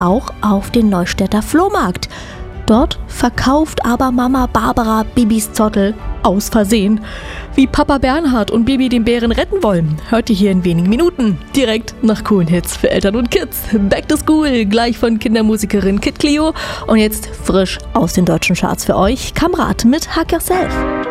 auch auf den Neustädter Flohmarkt. Dort verkauft aber Mama Barbara Bibis Zottel aus Versehen. Wie Papa Bernhard und Bibi den Bären retten wollen, hört ihr hier in wenigen Minuten. Direkt nach coolen Hits für Eltern und Kids. Back to School, gleich von Kindermusikerin Kid Cleo. Und jetzt frisch aus den deutschen Charts für euch, Kamrat mit Hack Yourself.